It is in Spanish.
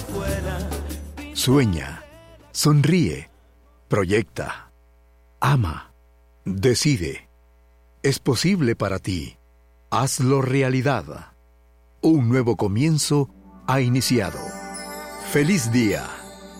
Sueña, sonríe, proyecta, ama, decide. Es posible para ti. Hazlo realidad. Un nuevo comienzo ha iniciado. ¡Feliz día!